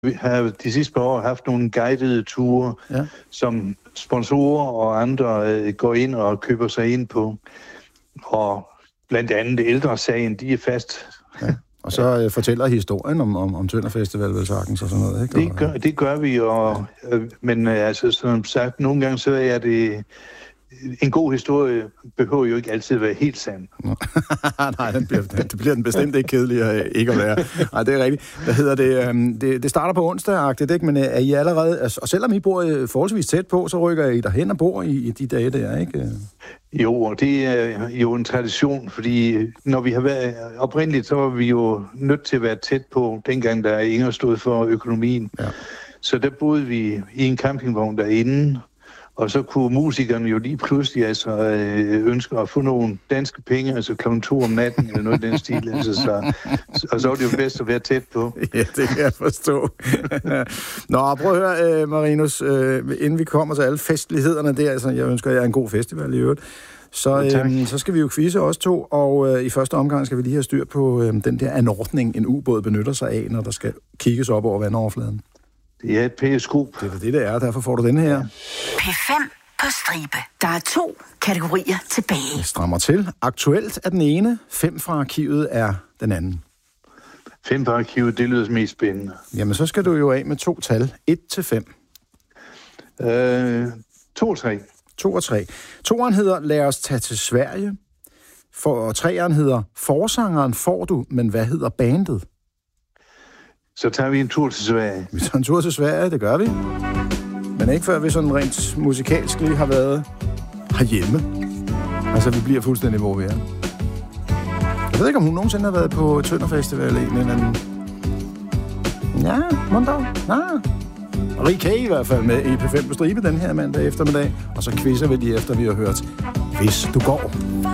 Vi har de sidste par år haft nogle guidede ture, som sponsorer og andre går ind og køber sig ind på. Og blandt andet Ældresagen, de er fast. Ja. Og så fortæller historien om Tønder Festival vel sagtens og sådan noget, ikke? Det gør vi, men altså, som sagt, nogle gange så er det... En god historie behøver jo ikke altid være helt sand. Nej, det bliver den bestemt ikke kedeligere ikke at være. Nej, det er rigtigt. Hvad hedder det? Det starter på onsdag-agtigt, ikke? Men er I allerede... Og selvom I bor forholdsvis tæt på, så rykker I derhen og bor i de dage der, ikke? Jo, og det er jo en tradition, fordi når vi har været oprindeligt, så var vi jo nødt til at være tæt på, dengang der Inger stod for økonomien. Ja. Så der boede vi i en campingvogn derinde, og så kunne musikerne jo lige pludselig ønske at få nogle danske penge, altså kl. 2 om natten, eller noget i den stil. Altså, og så var det jo bedst at være tæt på. Ja, det kan jeg forstå. Nå, prøv at høre, Marinus, inden vi kommer til alle festlighederne der, altså, jeg ønsker jer en god festival i øvrigt, så skal vi jo quizze os to, og i første omgang skal vi lige have styr på den der anordning, en ubåd benytter sig af, når der skal kigges op over vandoverfladen. Det er et periskop. Det er, derfor får du den her. P5 på stribe. Der er 2 kategorier tilbage. Jeg strammer til. Aktuelt er den ene, 5 fra arkivet er den anden. 5 fra arkivet, det lyder mest spændende. Jamen, så skal du jo af med 2 tal. 1-5. 2 og 3. 2 og 3. 2'eren hedder Lad os tage til Sverige. Og 3'eren hedder Forsangeren får du, men hvad hedder bandet? Så tager vi en tur til Sverige. Vi tager en tur til Sverige, det gør vi. Men ikke før vi sådan rent musikalsk lige har været herhjemme. Altså, vi bliver fuldstændig, hvor vi er. Jeg ved ikke, om hun nogensinde har været på Tønder Festival eller en anden. Ja, mondog. Rig K i hvert fald med i P5 på stribe den her mandag eftermiddag. Og så quizzer vi lige efter, vi har hørt Hvis du går.